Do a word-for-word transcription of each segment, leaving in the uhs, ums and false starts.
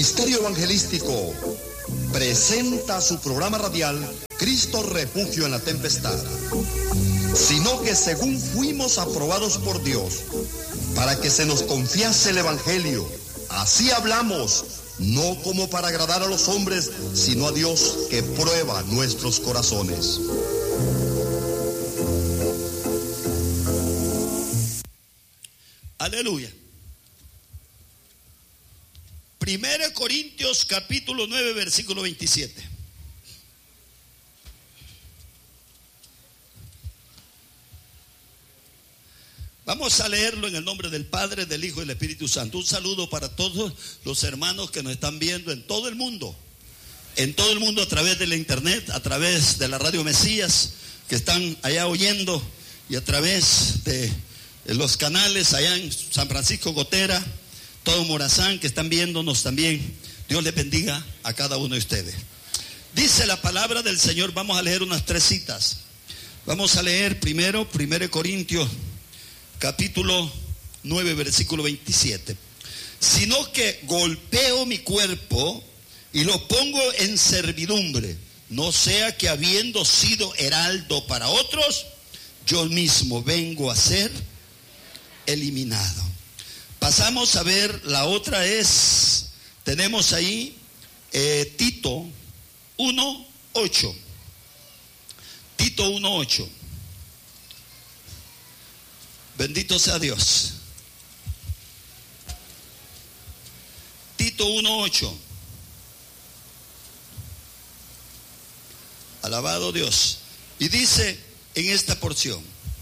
Ministerio Evangelístico presenta su programa radial Cristo Refugio en la Tempestad, sino que según fuimos aprobados por Dios para que se nos confiase el Evangelio, así hablamos, no como para agradar a los hombres, sino a Dios que prueba nuestros corazones. Aleluya. Primera Corintios capítulo nueve versículo veintisiete. Vamos a leerlo en el nombre del Padre, del Hijo y del Espíritu Santo. Un saludo para todos los hermanos que nos están viendo en todo el mundo. En todo el mundo a través de la internet, a través de la radio Mesías, que están allá oyendo, y a través de los canales allá en San Francisco Gotera, todo Morazán, que están viéndonos también. Dios les bendiga a cada uno de ustedes. Dice la palabra del Señor. Vamos a leer unas tres citas. Vamos a leer primero, Primera Corintios capítulo nueve versículo veintisiete. Sino que golpeo mi cuerpo y lo pongo en servidumbre, no sea que habiendo sido heraldo para otros, yo mismo vengo a ser eliminado. Pasamos a ver, la otra es, tenemos ahí eh, Tito uno ocho. Tito uno ocho. Bendito sea Dios. Tito uno ocho. Alabado Dios. Y dice en esta porción: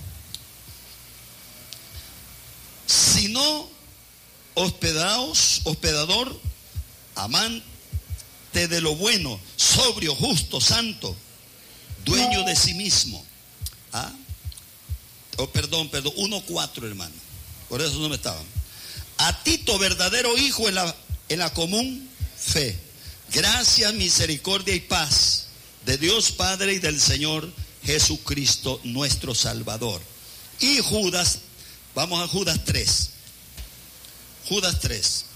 sino hospedaos, hospedador, amante de lo bueno, sobrio, justo, santo, dueño de sí mismo. ¿Ah? Oh, perdón, perdón, uno cuatro, hermano. Por eso no me estaban. A Tito, verdadero hijo en la, en la común fe. Gracia, misericordia y paz de Dios Padre y del Señor Jesucristo nuestro Salvador. Y Judas, vamos a Judas tres. Judas tres.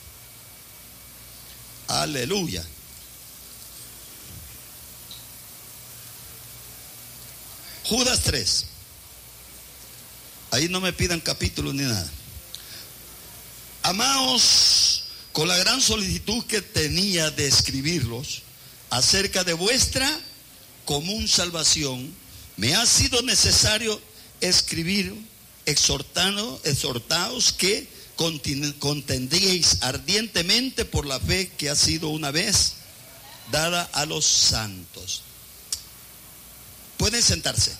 Aleluya. Judas tres. Ahí no me pidan capítulos ni nada. Amaos, con la gran solicitud que tenía de escribirlos acerca de vuestra común salvación, me ha sido necesario escribir, exhortando, exhortaos que contendíais ardientemente por la fe que ha sido una vez dada a los santos. Pueden sentarse.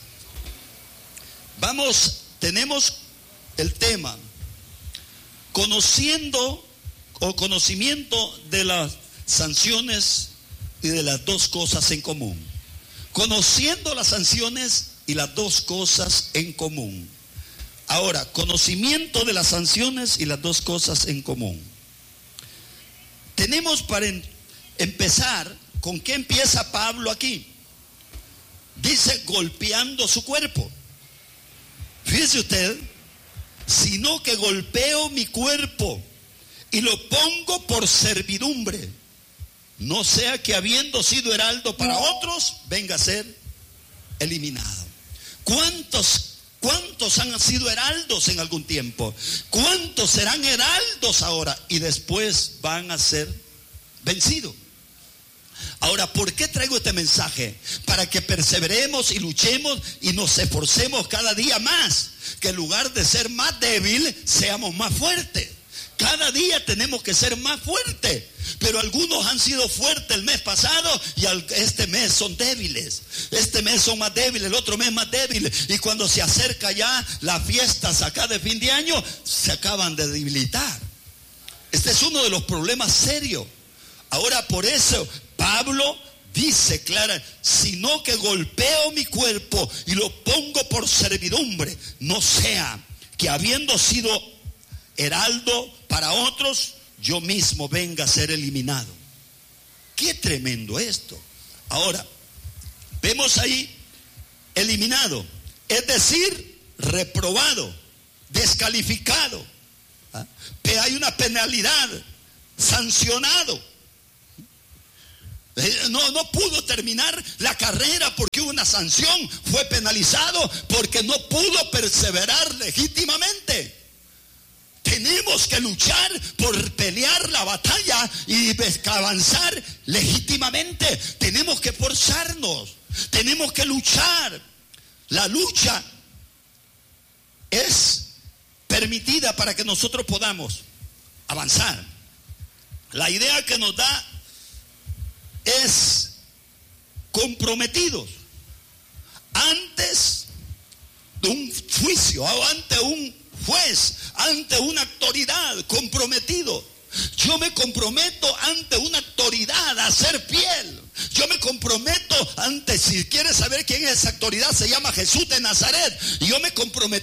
Vamos, tenemos el tema conociendo o conocimiento de las sanciones y de las dos cosas en común. Conociendo las sanciones y las dos cosas en común. Ahora, conocimiento de las sanciones y las dos cosas en común. Tenemos para en, empezar, ¿con qué empieza Pablo aquí? Dice, golpeando su cuerpo. Fíjese usted, sino que golpeo mi cuerpo y lo pongo por servidumbre, no sea que habiendo sido heraldo para otros, venga a ser eliminado. ¿Cuántos ¿Cuántos han sido heraldos en algún tiempo? ¿Cuántos serán heraldos ahora y después van a ser vencidos? Ahora, ¿por qué traigo este mensaje? Para que perseveremos y luchemos y nos esforcemos cada día más. Que en lugar de ser más débil, seamos más fuertes. Cada día tenemos que ser más fuertes. Pero algunos han sido fuertes el mes pasado y este mes son débiles. Este mes son más débiles, el otro mes más débiles. Y cuando se acerca ya las fiestas acá de fin de año, se acaban de debilitar. Este es uno de los problemas serios. Ahora, por eso Pablo dice clara, sino que golpeo mi cuerpo y lo pongo por servidumbre, no sea que habiendo sido heraldo para otros, yo mismo venga a ser eliminado. Qué tremendo esto. Ahora, vemos ahí eliminado, es decir, reprobado, descalificado. ¿Ah? Pero hay una penalidad, sancionado. no, no pudo terminar la carrera porque hubo una sanción, fue penalizado porque no pudo perseverar legítimamente. Tenemos que luchar por pelear la batalla y avanzar legítimamente. Tenemos que esforzarnos, tenemos que luchar. La lucha es permitida para que nosotros podamos avanzar. La idea que nos da es comprometidos antes de un juicio o ante un juez, ante una autoridad, comprometido. Yo me comprometo ante una autoridad a ser fiel. Yo me comprometo ante, si quieres saber quién es esa autoridad, se llama Jesús de Nazaret. Y yo me comprometo